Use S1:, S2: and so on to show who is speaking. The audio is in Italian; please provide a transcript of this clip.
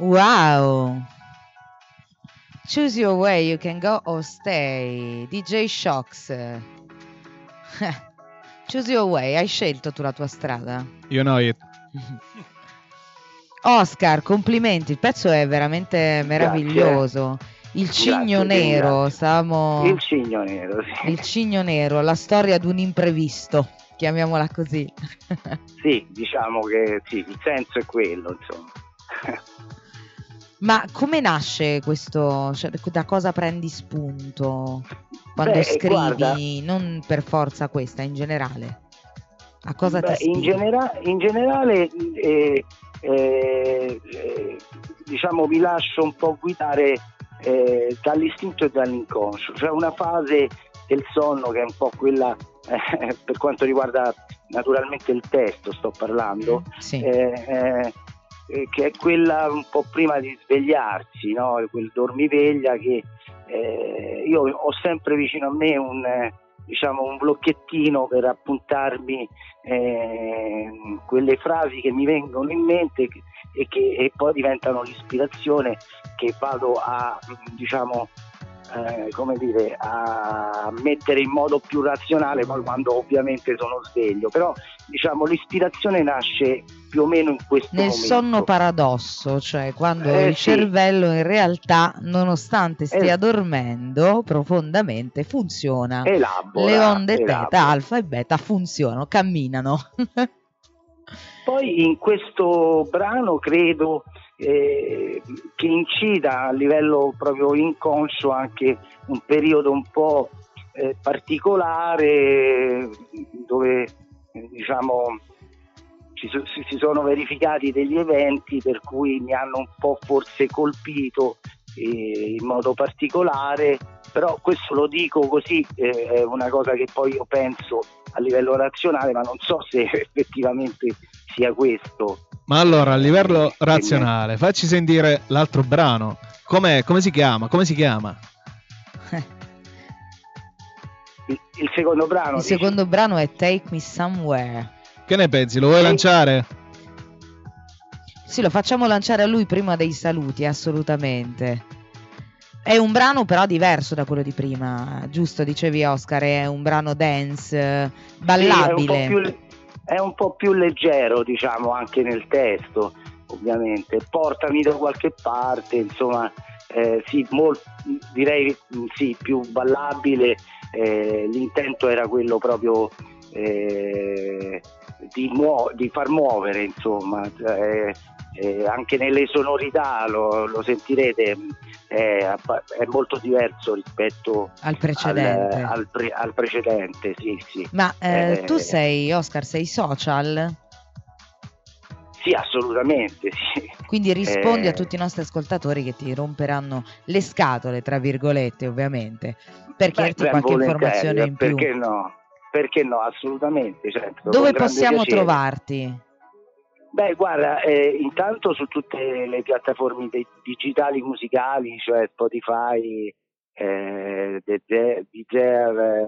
S1: Wow. Choose your way, you can go or stay. DJ Shocks. Choose your way, hai scelto tu la tua strada?
S2: You know it.
S1: Oscar, complimenti, il pezzo è veramente meraviglioso. Il cigno nero, stavamo...
S3: Il cigno nero, sì.
S1: Il cigno nero, la storia di un imprevisto, chiamiamola così.
S3: Sì, diciamo che sì, il senso è quello, insomma.
S1: Ma come nasce questo? Cioè, da cosa prendi spunto quando scrivi?
S3: Guarda,
S1: non per forza questa, in generale. A cosa ti
S3: ispiri? In generale, diciamo, mi lascio un po' guidare dall'istinto e dall'inconscio. Cioè una fase del sonno che è un po' quella, per quanto riguarda naturalmente il testo, sto parlando,
S1: sì.
S3: Che è quella un po' prima di svegliarsi, no? Quel dormiveglia che io ho sempre vicino a me un blocchettino per appuntarmi quelle frasi che mi vengono in mente e poi diventano l'ispirazione che vado a a mettere in modo più razionale poi quando ovviamente sono sveglio, però diciamo l'ispirazione nasce più o meno in questo momento.
S1: Nel sonno paradosso, cioè quando il cervello in realtà, nonostante stia dormendo profondamente, funziona.
S3: Elabora,
S1: le onde teta, alfa e beta funzionano, camminano.
S3: Poi in questo brano credo che incida a livello proprio inconscio anche un periodo un po' particolare dove diciamo si sono verificati degli eventi per cui mi hanno un po' forse colpito in modo particolare, però questo lo dico così, è una cosa che poi io penso a livello razionale, ma non so se effettivamente sia questo.
S2: Ma allora, a livello razionale, facci sentire l'altro brano. Come si chiama?
S3: Il secondo brano.
S1: Il secondo brano è Take Me Somewhere.
S2: Che ne pensi? Lo vuoi lanciare?
S1: Sì, lo facciamo lanciare a lui prima dei saluti, assolutamente. È un brano però diverso da quello di prima, giusto? Dicevi, Oscar, è un brano dance, ballabile.
S3: Sì, è un po' più leggero, diciamo, anche nel testo, ovviamente. Portami da qualche parte, insomma, direi sì, più ballabile. L'intento era quello proprio di far muovere, insomma, anche nelle sonorità lo sentirete, è molto diverso rispetto
S1: al precedente.
S3: Al precedente, sì.
S1: Ma tu Oscar, sei social?
S3: Sì, assolutamente, sì.
S1: Quindi rispondi a tutti i nostri ascoltatori che ti romperanno le scatole, tra virgolette, ovviamente, per chiederti qualche informazione in più.
S3: Perché no, assolutamente. Certo,
S1: dove possiamo trovarti?
S3: Beh, guarda, intanto su tutte le piattaforme digitali musicali, cioè Spotify, Deezer,